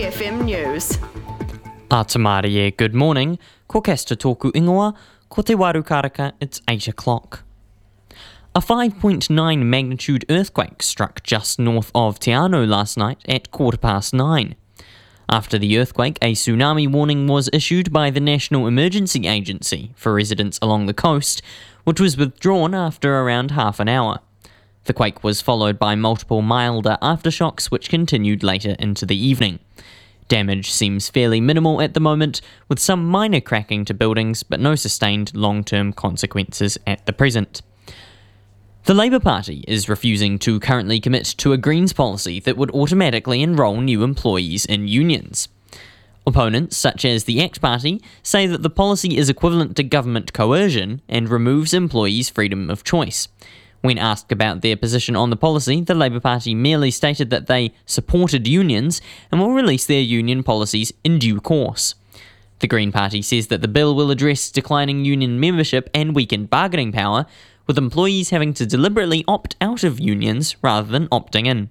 BFM News. Atamarie, good morning. Ko kesta tōku ingoa, ko te waru karaka, it's 8 o'clock. A 5.9 magnitude earthquake struck just north of Te Anau last night at 9:15. After the earthquake, a tsunami warning was issued by the National Emergency Agency for residents along the coast, which was withdrawn after around half an hour. The quake was followed by multiple milder aftershocks which continued later into the evening. Damage seems fairly minimal at the moment, with some minor cracking to buildings but no sustained long-term consequences at the present. The Labour Party is refusing to currently commit to a Greens policy that would automatically enrol new employees in unions. Opponents, such as the ACT Party, say that the policy is equivalent to government coercion and removes employees' freedom of choice. When asked about their position on the policy, the Labour Party merely stated that they supported unions and will release their union policies in due course. The Green Party says that the bill will address declining union membership and weakened bargaining power, with employees having to deliberately opt out of unions rather than opting in.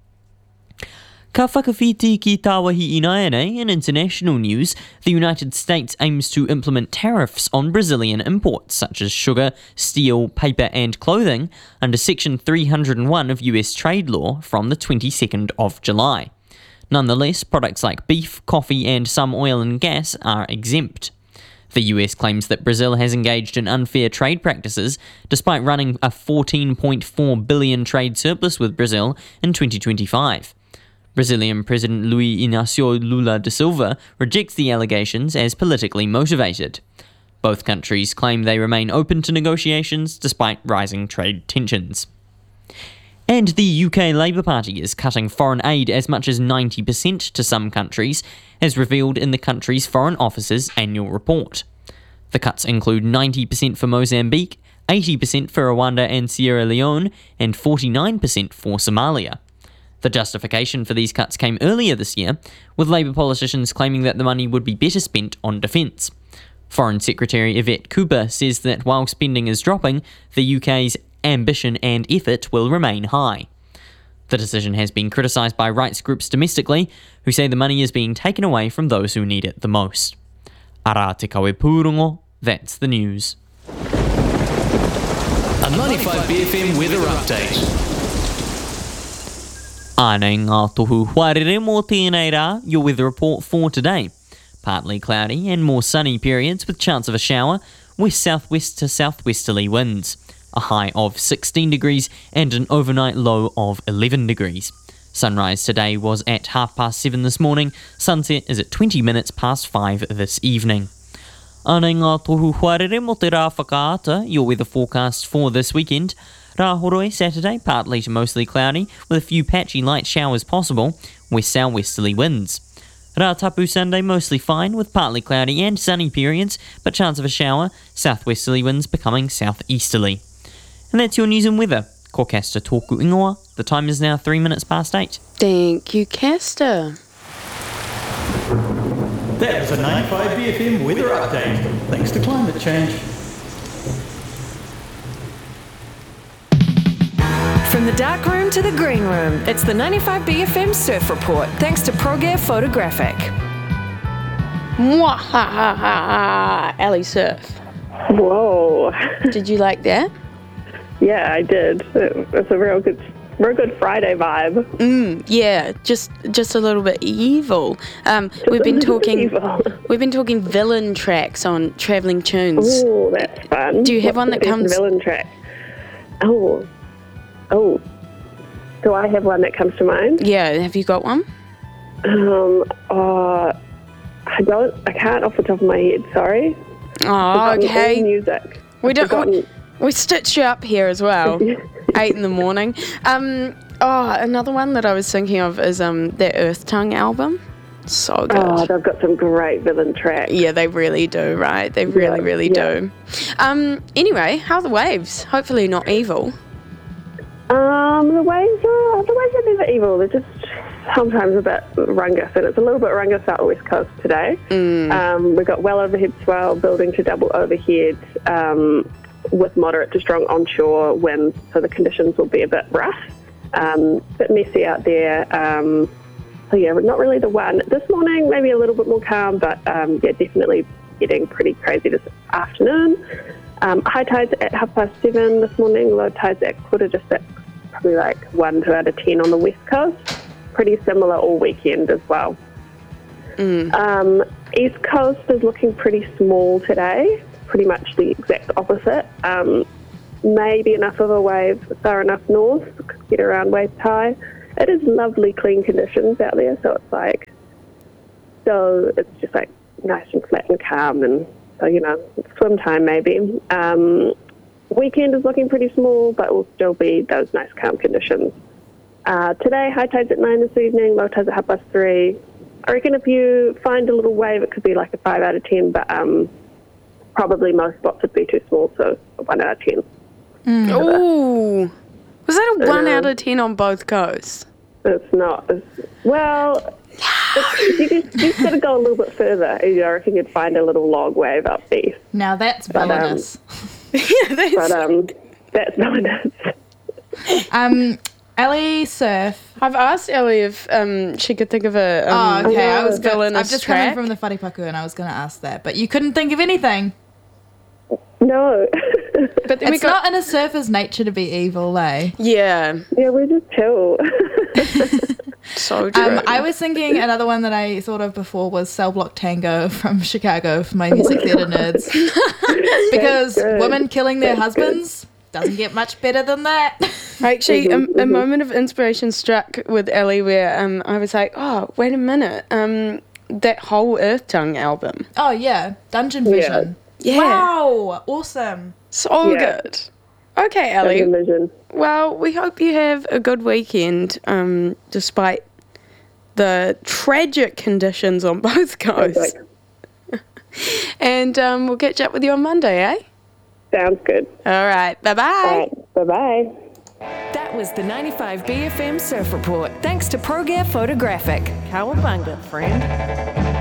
Ka whakawhiti ki tāwahi inaene, in international news, the United States aims to implement tariffs on Brazilian imports such as sugar, steel, paper and clothing under Section 301 of US trade law from the 22nd of July. Nonetheless, products like beef, coffee and some oil and gas are exempt. The US claims that Brazil has engaged in unfair trade practices, despite running a $14.4 billion trade surplus with Brazil in 2025. Brazilian President Luiz Inácio Lula da Silva rejects the allegations as politically motivated. Both countries claim they remain open to negotiations despite rising trade tensions. And the UK Labour Party is cutting foreign aid as much as 90% to some countries, as revealed in the country's Foreign Office's annual report. The cuts include 90% for Mozambique, 80% for Rwanda and Sierra Leone, and 49% for Somalia. The justification for these cuts came earlier this year, with Labour politicians claiming that the money would be better spent on defence. Foreign Secretary Yvette Cooper says that while spending is dropping, the UK's ambition and effort will remain high. The decision has been criticised by rights groups domestically, who say the money is being taken away from those who need it the most. Ara te kawe pūrongo, that's the news. A 95 BFM weather update. Ānei ngā tohu huarere mō tēnei rā, your weather report for today. Partly cloudy and more sunny periods with chance of a shower, west-southwest to southwesterly winds. A high of 16 degrees and an overnight low of 11 degrees. Sunrise today was at 7:30 this morning. Sunset is at 20 minutes past 5 this evening. Ānei ngā tohu huarere mō te rā whakaata, your weather forecast for this weekend. Rāhoroi Saturday, partly to mostly cloudy, with a few patchy light showers possible, west-southwesterly winds. Rātapu Sunday, mostly fine, with partly cloudy and sunny periods, but chance of a shower, southwesterly winds becoming southeasterly. And that's your news and weather. Ko kasta tōku ingoa. The time is now 3 minutes past 8. Thank you, Castor. That was a 95 BFM weather update. Thanks to climate change. From the dark room to the green room, it's the 95 BFM Surf Report, thanks to ProGear Photographic. Mwahaha, Ali Surf. Whoa. Did you like that? Yeah, I did. It's a real good Friday vibe. Yeah, just a little bit evil. We've been talking villain tracks on Travelling Tunes. Oh, that's fun. Do you have one that comes? Villain track. Oh. Do I have one that comes to mind? Yeah, have you got one? I can't off the top of my head. Sorry. Oh, okay. Music. We stitched you up here as well. 8 in the morning. Another one that I was thinking of is their Earth Tongue album. So good. Oh, they've got some great villain tracks. Yeah, they really do, right? They really do. Anyway, how are the waves? Hopefully not evil. The waves are never evil. They're just sometimes a bit rungus, and it's a little bit rungus out the west coast today. We've got well overhead swell building to double overhead with moderate to strong onshore winds, so the conditions will be a bit rough, bit messy out there. So yeah, not really the one. This morning, maybe a little bit more calm, but yeah, definitely getting pretty crazy this afternoon. High tides at 7:30 this morning, low tides at 5:45, probably like 1 to out of 10 on the west coast. Pretty similar all weekend as well. East coast is looking pretty small today, pretty much the exact opposite. Maybe enough of a wave far enough north to get around waist high. It is lovely clean conditions out there, so it's just like nice and flat and calm, and so, you know, swim time maybe. Weekend is looking pretty small, but will still be those nice calm conditions. Today, high tides at 9 this evening, low tides at 3:30. I reckon if you find a little wave, it could be like a 5 out of 10, but probably most spots would be too small, so a 1 out of 10. Ooh. Was that a 1 out of 10 on both coasts? It's not. You just got to go a little bit further. I reckon you'd find a little log wave up east. Now that's bonus. That's bonus. Ellie surf. I've asked Ellie if she could think of a okay. I've just come in from the wharipaku and I was going to ask that, but you couldn't think of anything. No. But then it's not in a surfer's nature to be evil, eh? Yeah. Yeah, we're just chill. So true. I was thinking another one that I thought of before was Cell Block Tango from Chicago for my music theatre nerds. Because women killing their husbands doesn't get much better than that. Actually, a moment of inspiration struck with Ellie where I was like, oh, wait a minute. That whole Earth Tongue album. Oh, yeah. Dungeon Vision. Yeah. Wow. Awesome. So good. Okay, Ellie. Dungeon Vision. Well, we hope you have a good weekend, despite the tragic conditions on both coasts. And we'll catch up with you on Monday, eh? Sounds good. All right. Bye-bye. All right. Bye-bye. That was the 95 BFM Surf Report. Thanks to ProGear Photographic. Cowabunga, friend.